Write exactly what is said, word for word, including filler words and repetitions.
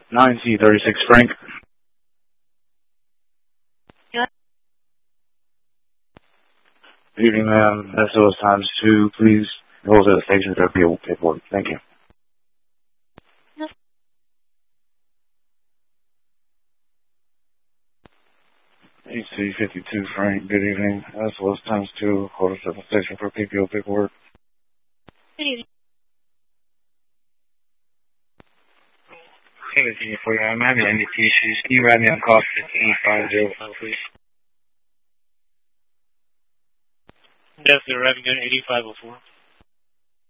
nine C thirty-six Frank. Yes. Good evening, ma'am. S O S times two, please. Hold at the station for paperwork. Thank you. Yes. eight C fifty-two Frank. Good evening. S O S times two. Hold at the station for P P O paperwork. Good evening. Hey, for you. I'm having N D P issues. Can you write me on call fifteen five zero five, please? Yes, they're having an eighty-five oh four.